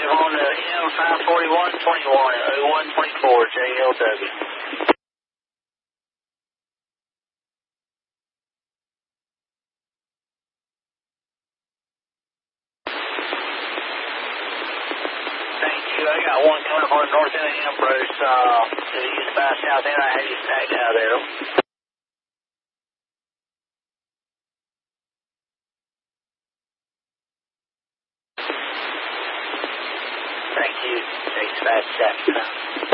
Negative on the M54121 at 0124 JLW. Thank you. I got one coming up on the north end of Ambrose. To the east by south end. I have you stacked out there. Thank you. Thanks, fast,